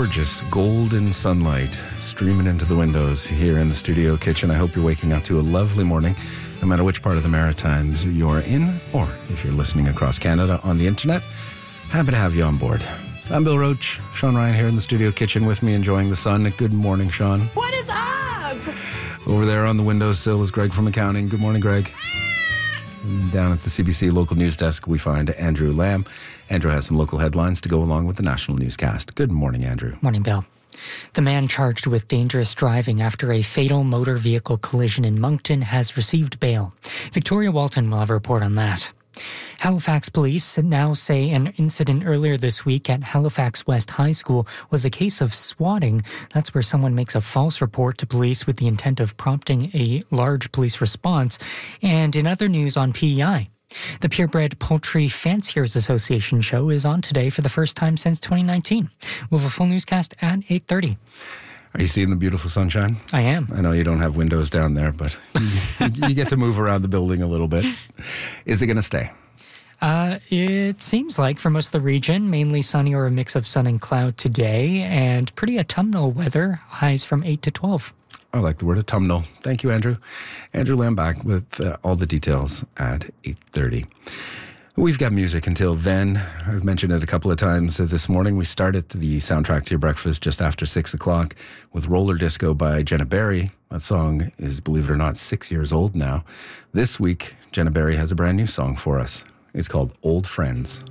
gorgeous golden sunlight streaming into the windows here in the studio kitchen. I hope you're waking up to a lovely morning, no matter which part of the Maritimes you're in, or if you're listening across Canada on the internet. Happy to have you on board. I'm Bill Roach. Sean Ryan here in the studio kitchen with me, enjoying the sun. Good morning, Sean. What is up? Over there on the windowsill is Greg from accounting. Good morning, Greg. Down at the CBC local news desk, we find Andrew Lamb. Andrew has some local headlines to go along with the national newscast. Good morning, Andrew. Morning, Bill. The man charged with dangerous driving after a fatal motor vehicle collision in Moncton has received bail. Victoria Walton will have a report on that. Halifax police now say an incident earlier this week at Halifax West High School was a case of swatting. That's where someone makes a false report to police with the intent of prompting a large police response. And in other news on PEI, the Purebred Poultry Fanciers Association show is on today for the first time since 2019. We'll have a full newscast at 8:30. Are you seeing the beautiful sunshine? I am. I know you don't have windows down there, but you get to move around the building a little bit. Is it going to stay? It seems like for most of the region, mainly sunny or a mix of sun and cloud today, and pretty autumnal weather, highs from 8 to 12. I like the word autumnal. Thank you, Andrew. Andrew Lamb back with all the details at 8:30. We've got music until then. I've mentioned it a couple of times this morning. We started the soundtrack to your breakfast just after 6 o'clock with Roller Disco by Jenna Berry. That song is, believe it or not, 6 years old now. This week, Jenna Berry has a brand new song for us. It's called Old Friends.